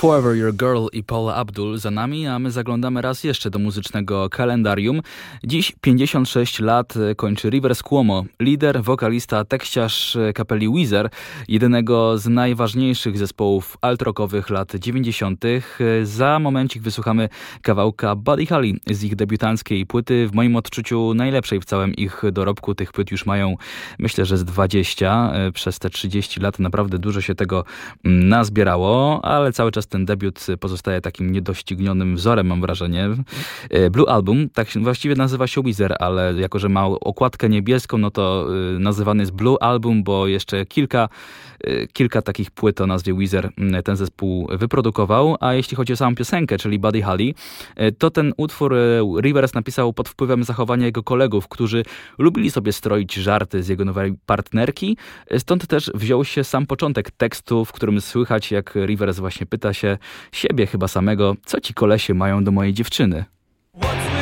Forever Your Girl i Paula Abdul za nami, a my zaglądamy raz jeszcze do muzycznego kalendarium. Dziś 56 lat kończy Rivers Cuomo, lider, wokalista, tekściarz kapeli Weezer, jedynego z najważniejszych zespołów alt-rockowych lat 90. Za momencik wysłuchamy kawałka Buddy Holly z ich debiutanckiej płyty, w moim odczuciu najlepszej w całym ich dorobku. Tych płyt już mają, myślę, że z 20. Przez te 30 lat naprawdę dużo się tego nazbierało, ale cały czas ten debiut pozostaje takim niedoścignionym wzorem, mam wrażenie. Blue Album, tak właściwie nazywa się Weezer, ale jako, że ma okładkę niebieską, no to nazywany jest Blue Album, bo jeszcze kilka takich płyt o nazwie Weezer ten zespół wyprodukował. A jeśli chodzi o samą piosenkę, czyli Buddy Holly, to ten utwór Rivers napisał pod wpływem zachowania jego kolegów, którzy lubili sobie stroić żarty z jego nowej partnerki. Stąd też wziął się sam początek tekstu, w którym słychać, jak Rivers właśnie pyta się siebie chyba samego, co ci kolesie mają do mojej dziewczyny.